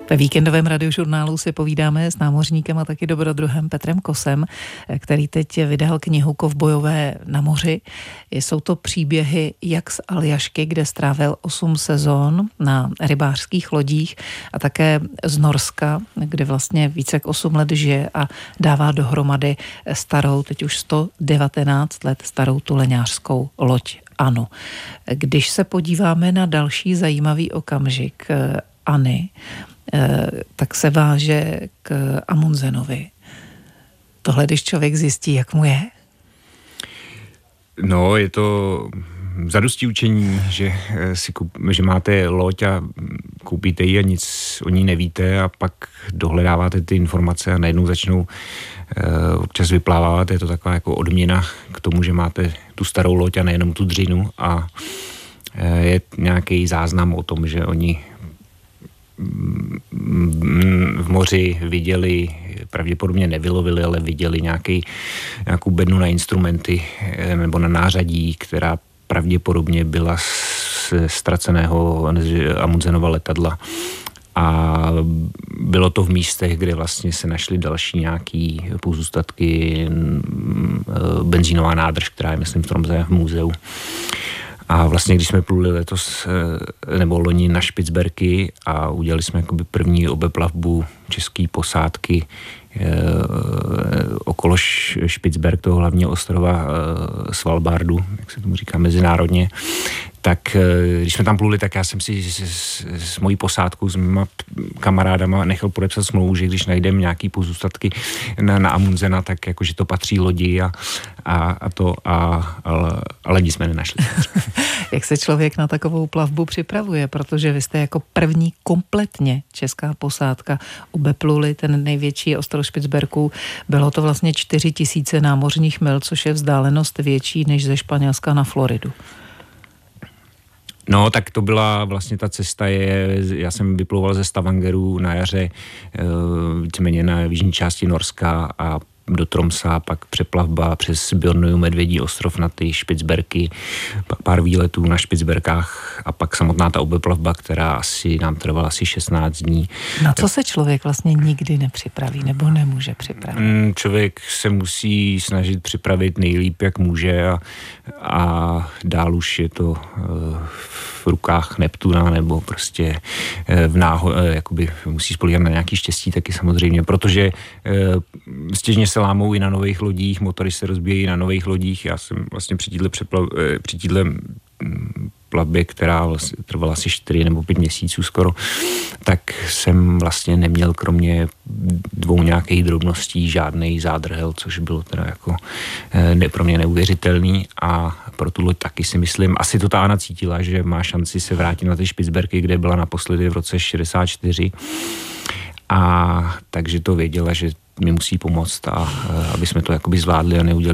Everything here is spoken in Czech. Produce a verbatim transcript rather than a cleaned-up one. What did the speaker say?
Ve víkendovém radiožurnálu si povídáme s námořníkem a taky dobrodruhem Petrem Kosem, který teď vydal knihu Kovbojové na moři. Jsou to příběhy jak z Aljašky, kde strávil osm sezón na rybářských lodích, a také z Norska, kde vlastně více jak osm let žije a dává dohromady starou, teď už sto devatenáct let starou tuleňářskou loď Anu. Když se podíváme na další zajímavý okamžik Anny, tak se váže k Amundsenovi. Tohle, když člověk zjistí, jak mu je? No, je to zadosti učení, že, si kup, že máte loď a koupíte ji a nic o ní nevíte a pak dohledáváte ty informace a najednou začnou e, občas vyplávat. Je to taková jako odměna k tomu, že máte tu starou loď a nejenom tu dřinu a e, je nějaký záznam o tom, že oni v moři viděli, pravděpodobně nevylovili, ale viděli nějaký, nějakou bednu na instrumenty nebo na nářadí, která pravděpodobně byla z ztraceného Amundsenova letadla. A bylo to v místech, kde vlastně se našly další nějaký pozůstatky, benzínová nádrž, která je, myslím, v Tromsø v muzeu. A vlastně, když jsme pluli letos, nebo loni na Špicberky a udělali jsme jakoby první obeplavbu české posádky e, okolo Špicberk, toho hlavního ostrova e, Svalbardu, jak se tomu říká mezinárodně, tak když jsme tam pluli, tak já jsem si s, s, s mojí posádkou, s mýma kamarádama nechal podepsat smlouvu, že když najdeme nějaký pozůstatky na, na Amundsena, tak jakože to patří lodi a, a, a to, a, ale, ale nic jsme nenašli. Jak se člověk na takovou plavbu připravuje, protože vy jste jako první kompletně česká posádka obepluli ten největší ostrov Špicberků. Bylo to vlastně čtyři tisíce námořních mil, což je vzdálenost větší než ze Španělska na Floridu. No, tak to byla vlastně ta cesta, je, já jsem vyplouval ze Stavangeru na jaře, víceméně na jižní části Norska a do Tromsa, pak přeplavba přes Bjornuju, Medvědí ostrov na ty Špicberky, pak pár výletů na Špicberkách a pak samotná ta obeplavba, která asi nám trvala asi šestnáct dní. Na co se člověk vlastně nikdy nepřipraví nebo nemůže připravit? Člověk se musí snažit připravit nejlíp, jak může a, a dál už je to v rukách Neptuna nebo prostě v náho, jakoby musí spolíhat na nějaký štěstí taky samozřejmě, protože stěžně se lámou i na nových lodích, motory se rozbíjejí na nových lodích. Já jsem vlastně při téhle přeplav, při téhle plavbě, která vlastně trvala asi čtyři nebo pět měsíců skoro, tak jsem vlastně neměl kromě dvou nějakých drobností žádnej zádrhel, což bylo teda jako ne, pro mě neuvěřitelný a pro tu loď taky si myslím, asi to ta Anna cítila, že má šanci se vrátit na ty Špicberky, kde byla naposledy v roce šedesát čtyři a takže to věděla, že mi musí pomoct a aby jsme to jakoby zvládli a neudělali